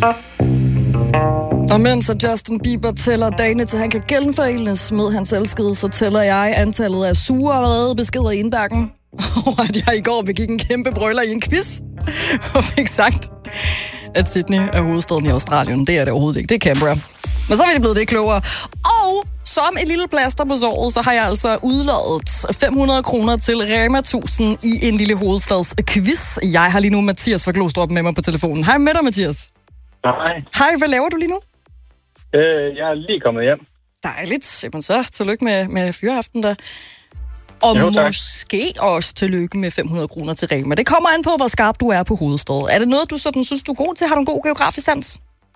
Og mens Justin Bieber tæller dagene til han kan genforenes med hans elskede, så tæller jeg antallet af sure og vrede beskeder i indbakken. Og at jeg i går begik en kæmpe brøler i en quiz og fik sagt, at Sydney er hovedstaden i Australien. Det er det overhovedet ikke. Det er Canberra. Men så er vi blevet det klogere. Og som et lille plaster på såret, så har jeg altså udlået 500 kroner til Rema 1000 i en lille hovedstadsquiz. Jeg har lige nu Mathias fra Glostrup med mig på telefonen. Hej med dig, Mathias. Hej. Hej, hvad laver du lige nu? Jeg er lige kommet hjem. Dejligt. Jamen så, tillykke med fyreaften der. Og jo, måske også tillykke med 500 kroner til Rema. Det kommer an på, hvor skarp du er på hovedstaden. Er det noget, du sådan synes, du er god til? Har du en god geografisk sans?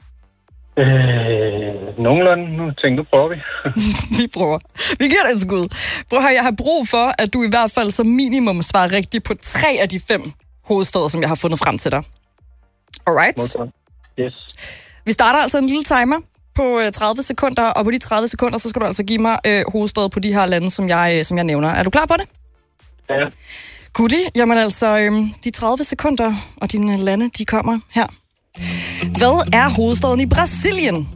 Nogenlunde. Nu tænker du, prøver vi. Vi prøver. Vi giver det en skud. Prøv at høre, jeg har brug for, at du i hvert fald som minimum svarer rigtigt på 3 af de 5 hovedsteder, som jeg har fundet frem til dig. Alright? Yes. Vi starter altså en lille timer på 30 sekunder, og på de 30 sekunder, så skal du altså give mig hovedstad på de her lande, som jeg nævner. Er du klar på det? Ja. Goodie. Jamen altså, de 30 sekunder og dine lande, de kommer her. Hvad er hovedstaden i Brasilien?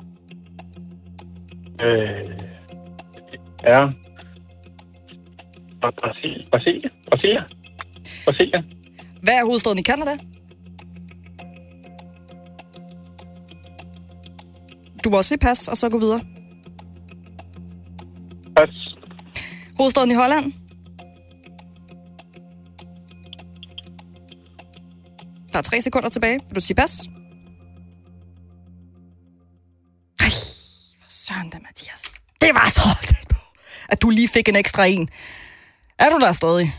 Brasilien. Hvad er hovedstaden i Canada? Du må også sige pas, og så gå videre. Pas. Hovedstaden i Holland? Der er 3 sekunder tilbage. Vil du sige pas? Ej, hvor søren da, Mathias. Det var så tæt på, at du lige fik en ekstra en. Er du der stadig?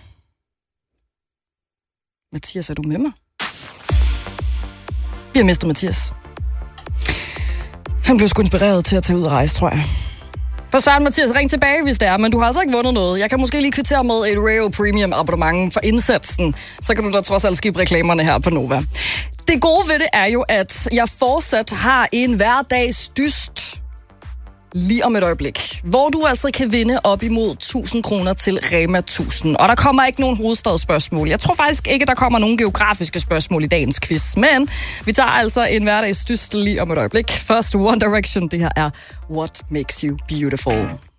Mathias, er du med mig? Vi har mistet Mathias. Han blev sgu inspireret til at tage ud og rejse, tror jeg. For Søren, Mathias, ring tilbage, hvis det er, men du har altså ikke vundet noget. Jeg kan måske lige kvittere med et Royal Premium abonnement for indsatsen. Så kan du da trods alt skibe reklamerne her på Nova. Det gode ved det er jo, at jeg fortsat har en hverdagsdyst lige om et øjeblik, hvor du altså kan vinde op imod 1000 kroner til Rema 1000. Og der kommer ikke nogen hovedstadsspørgsmål. Jeg tror faktisk ikke, der kommer nogen geografiske spørgsmål i dagens quiz. Men vi tager altså en hverdagsdyst lige om et øjeblik. Først One Direction, det her er What Makes You Beautiful.